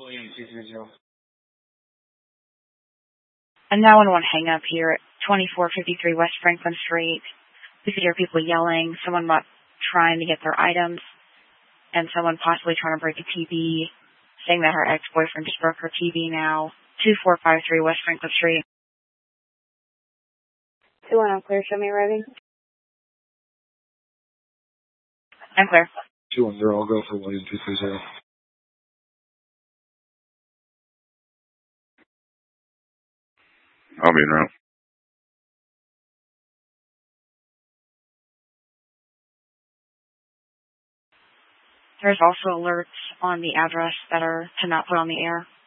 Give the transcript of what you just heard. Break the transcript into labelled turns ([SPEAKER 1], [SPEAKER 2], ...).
[SPEAKER 1] William 230.
[SPEAKER 2] A 911 hang up here at 2453 West Franklin Street. We could hear people yelling, someone trying to get their items, and someone possibly trying to break a TV, saying that her ex-boyfriend just broke her TV now. 2453 West Franklin Street.
[SPEAKER 3] 210 clear, show me routing.
[SPEAKER 2] I'm clear.
[SPEAKER 1] 210, I'll go for William 230.
[SPEAKER 4] I'll be around.
[SPEAKER 2] There's also alerts on the address that are to not put on the air.